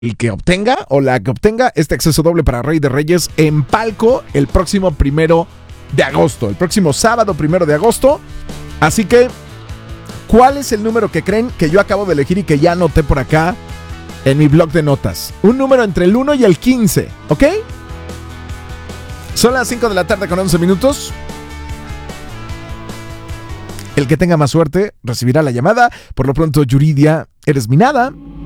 el que obtenga o la que obtenga este acceso doble para Rey de Reyes en palco el próximo 1 de agosto, el próximo sábado 1 de agosto. Así que, ¿cuál es el número que creen que yo acabo de elegir y que ya anoté por acá en mi blog de notas? Un número entre el 1 y el 15, ¿ok? Son las 5 de la tarde con 11 minutos. El que tenga más suerte recibirá la llamada. Por lo pronto, Yuridia, eres mi nada.